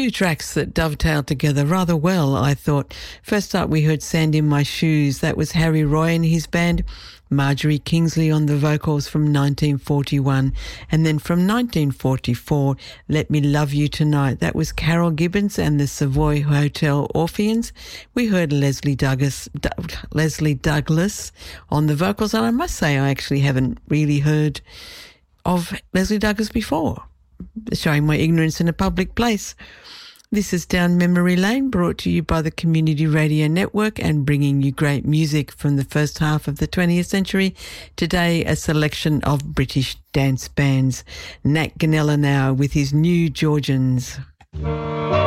two tracks that dovetailed together rather well, I thought. First up, we heard Sand in My Shoes. That was Harry Roy and his band. Marjorie Kingsley on the vocals from 1941. And then from 1944, Let Me Love You Tonight. That was Carol Gibbons and the Savoy Hotel Orpheans. We heard Leslie Douglas on the vocals. And I must say, I actually haven't really heard of Leslie Douglas before, showing my ignorance in a public place. This is Down Memory Lane, brought to you by the Community Radio Network and bringing you great music from the first half of the 20th century. Today, a selection of British dance bands. Nat Ganella now with his New Georgians.